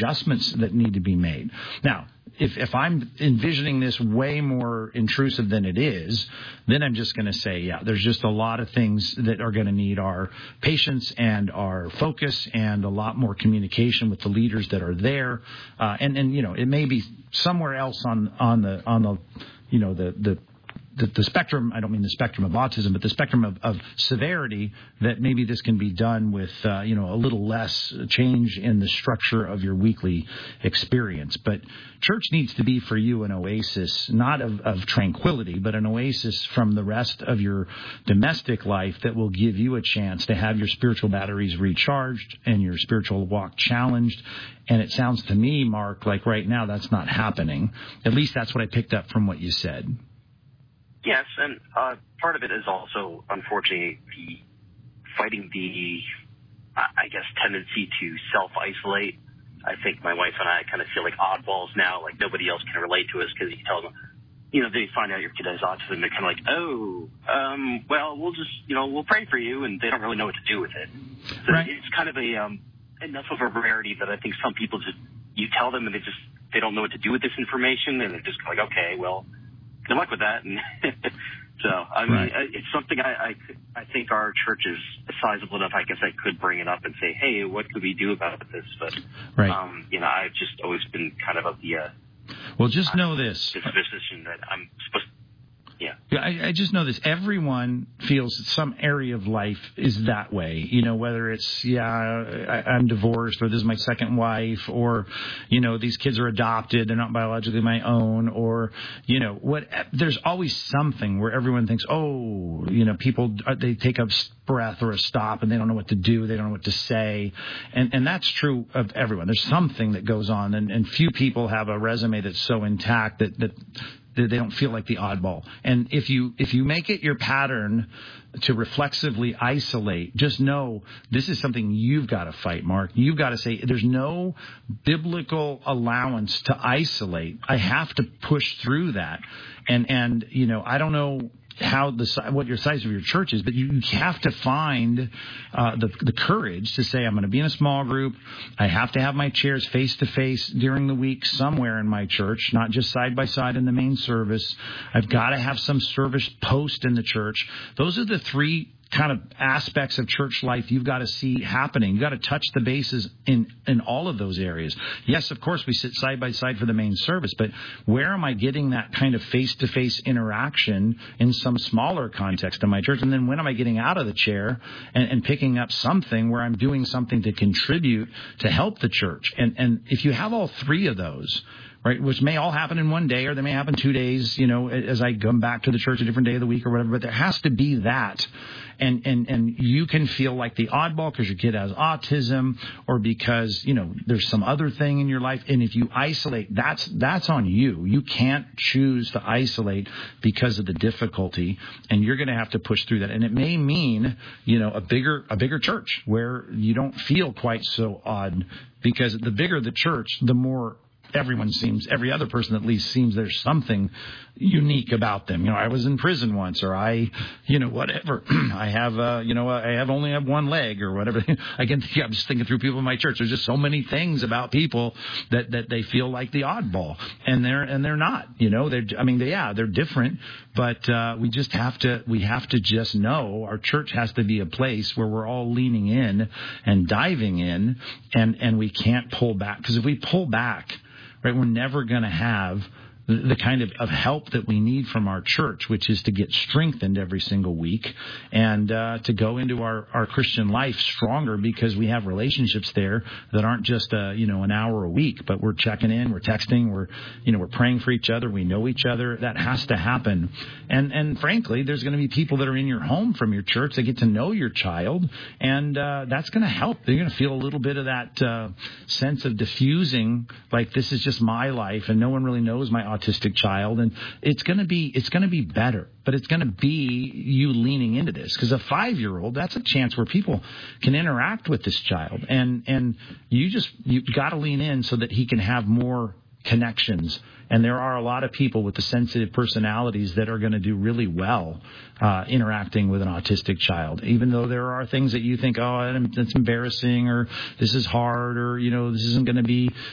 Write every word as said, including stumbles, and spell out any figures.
adjustments that need to be made. Now, if, if I'm envisioning this way more intrusive than it is, then I'm just going to say, yeah, there's just a lot of things that are going to need our patience and our focus and a lot more communication with the leaders that are there. Uh, and, and, you know, it may be somewhere else on, on the, on the, you know, the, the, The, the spectrum, I don't mean the spectrum of autism, but the spectrum of, of severity, that maybe this can be done with, uh, you know, a little less change in the structure of your weekly experience. But church needs to be for you an oasis, not of, of tranquility, but an oasis from the rest of your domestic life that will give you a chance to have your spiritual batteries recharged and your spiritual walk challenged. And it sounds to me, Mark, like right now that's not happening. At least that's what I picked up from what you said. Yes, and uh, part of it is also, unfortunately, the fighting the, I guess, tendency to self-isolate. I think my wife and I kind of feel like oddballs now, like nobody else can relate to us because you tell them, you know, they find out your kid has autism, they're kind of like, oh, um, well, we'll just, you know, we'll pray for you, and they don't really know what to do with it. So right. It's kind of a um, enough of a rarity that I think some people just, you tell them and they just, they don't know what to do with this information, and they're just like, okay, well, good luck with that. And so, I mean, right. it's something I, I, I think our church is sizable enough. I guess I could bring it up and say, hey, what could we do about this? But, right. um, you know, I've just always been kind of of the, uh, well, just know this. Disposition that I'm supposed to. Yeah. Yeah, I, I just know this. Everyone feels that some area of life is that way. You know, whether it's, yeah, I, I'm divorced, or this is my second wife, or, you know, these kids are adopted, they're not biologically my own, or, you know, what. There's always something where everyone thinks, oh, you know, people, they take a breath or a stop and they don't know what to do, they don't know what to say. And and that's true of everyone. There's something that goes on, and, and few people have a resume that's so intact that, that they don't feel like the oddball. And if you if you make it your pattern to reflexively isolate, just know this is something you've got to fight, Mark. You've got to say there's no biblical allowance to isolate. I have to push through that. And, and you know, I don't know how the what your size of your church is, but you have to find uh, the the courage to say, I'm going to be in a small group. I have to have my chairs face to face during the week somewhere in my church, not just side by side in the main service. I've got to have some service post in the church. Those are the three kind of aspects of church life you've got to see happening. You've got to touch the bases in, in all of those areas. Yes, of course, we sit side by side for the main service, but where am I getting that kind of face-to-face interaction in some smaller context in my church? And then when am I getting out of the chair and, and picking up something where I'm doing something to contribute to help the church? And, and if you have all three of those, right, which may all happen in one day, or they may happen two days, you know, as I come back to the church a different day of the week or whatever, but there has to be that. And, and, and you can feel like the oddball because your kid has autism, or because, you know, there's some other thing in your life. And if you isolate, that's, that's on you. You can't choose to isolate because of the difficulty, and you're going to have to push through that. And it may mean, you know, a bigger, a bigger church where you don't feel quite so odd, because the bigger the church, the more everyone seems, every other person at least seems there's something unique about them. You know, I was in prison once, or I, you know, whatever. I have, uh, you know, I have only have one leg or whatever. I can, yeah, I'm just thinking through people in my church. There's just so many things about people that, that they feel like the oddball, and they're, and they're not, you know, they're, I mean, they, yeah, they're different, but, uh, we just have to, we have to just know our church has to be a place where we're all leaning in and diving in, and, and we can't pull back. Because if we pull back, right, we're never going to have the kind of, of help that we need from our church, which is to get strengthened every single week, and uh, to go into our, our Christian life stronger, because we have relationships there that aren't just uh, you know, an hour a week, but we're checking in, we're texting, we're, you know, we're praying for each other, we know each other. That has to happen. And and frankly, there's going to be people that are in your home from your church that get to know your child, and uh, that's going to help. They're going to feel a little bit of that uh, sense of diffusing, like this is just my life, and no one really knows my autistic child, and it's going to be it's going to be better, but it's going to be you leaning into this, because a five-year-old, that's a chance where people can interact with this child, and and you just you got to lean in so that he can have more connections. And there are a lot of people with the sensitive personalities that are going to do really well uh, interacting with an autistic child, even though there are things that you think, oh, that's embarrassing, or this is hard, or, you know, this isn't going to be